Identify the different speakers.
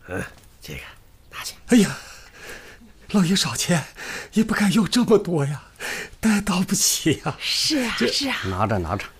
Speaker 1: 这个拿去。
Speaker 2: 哎呀，老爷少钱，也不敢要这么多呀，担当不起呀。
Speaker 3: 是啊，是啊。
Speaker 1: 拿着拿着。